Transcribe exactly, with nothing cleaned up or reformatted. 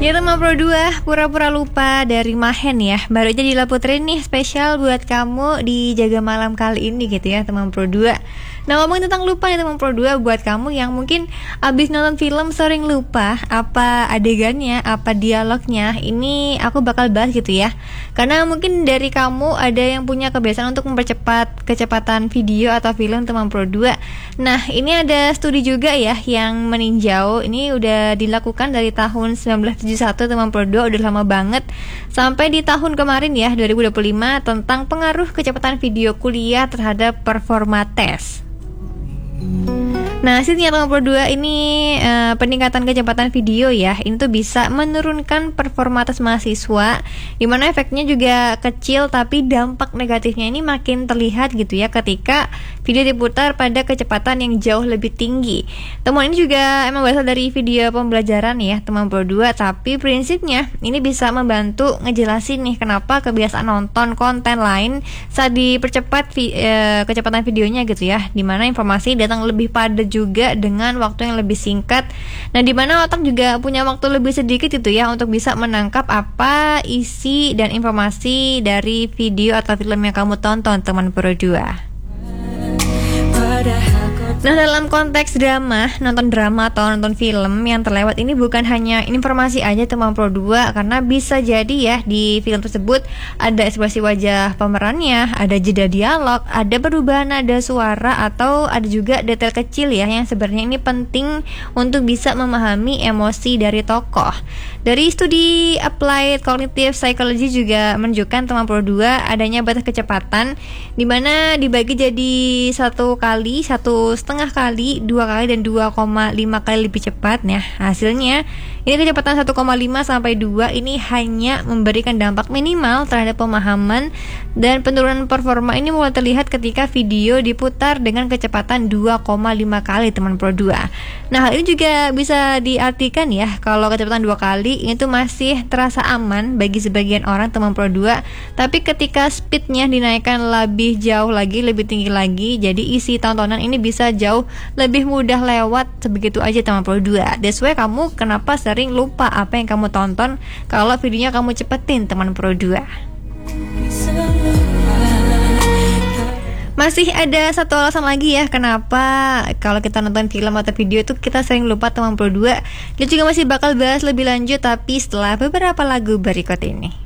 Ya teman Pro dua, pura-pura lupa dari Mahen ya. Baru aja Dila Putri nih spesial buat kamu di Jaga Malam kali ini gitu ya teman Pro dua. Nah ngomongin tentang lupa nih teman Pro dua, buat kamu yang mungkin abis nonton film sering lupa apa adegannya, apa dialognya, ini aku bakal bahas gitu ya. Karena mungkin dari kamu ada yang punya kebiasaan untuk mempercepat kecepatan video atau film teman Pro dua. Nah ini ada studi juga ya yang meninjau, ini udah dilakukan dari tahun sembilan belas tujuh puluh satu teman Pro dua, udah lama banget, sampai di tahun kemarin ya dua ribu dua puluh lima, tentang pengaruh kecepatan video kuliah terhadap performa tes. Nah hasilnya teman Pro dua ini uh, peningkatan kecepatan video ya, ini tuh bisa menurunkan performa tes mahasiswa, dimana efeknya juga kecil tapi dampak negatifnya ini makin terlihat gitu ya ketika video diputar pada kecepatan yang jauh lebih tinggi. Temuan ini juga emang berasal dari video pembelajaran ya teman Pro dua, tapi prinsipnya ini bisa membantu ngejelasin nih kenapa kebiasaan nonton konten lain saat dipercepat vi- uh, kecepatan videonya gitu ya, dimana informasi datang lebih padat juga dengan waktu yang lebih singkat. Nah, di mana otak juga punya waktu lebih sedikit itu ya untuk bisa menangkap apa isi dan informasi dari video atau film yang kamu tonton teman Pro dua. Nah dalam konteks drama, nonton drama atau nonton film yang terlewat ini bukan hanya informasi aja teman Pro dua, karena bisa jadi ya di film tersebut ada ekspresi wajah pemerannya, ada jeda dialog, ada perubahan nada suara, atau ada juga detail kecil ya yang sebenarnya ini penting untuk bisa memahami emosi dari tokoh. Dari studi Applied Cognitive Psychology juga menunjukkan teman Pro dua adanya batas kecepatan di mana dibagi jadi satu kali, satu setengah kali, dua kali, dan dua koma lima kali lebih cepat. Nah hasilnya ini kecepatan satu koma lima sampai dua ini hanya memberikan dampak minimal terhadap pemahaman, dan penurunan performa ini mulai terlihat ketika video diputar dengan kecepatan dua koma lima kali teman Pro dua. Nah hal ini juga bisa diartikan ya kalau kecepatan dua kali ini tuh masih terasa aman bagi sebagian orang teman Pro dua, tapi ketika speednya dinaikkan lebih jauh lagi, lebih tinggi lagi, jadi isi tontonan ini bisa jauh lebih mudah lewat sebegitu aja teman Pro dua. That's why kamu kenapa sering lupa apa yang kamu tonton kalau videonya kamu cepetin teman Pro dua. Masih ada satu alasan lagi ya kenapa kalau kita nonton film atau video itu kita sering lupa teman Pro dua. Dia juga masih bakal bahas lebih lanjut tapi setelah beberapa lagu berikut ini.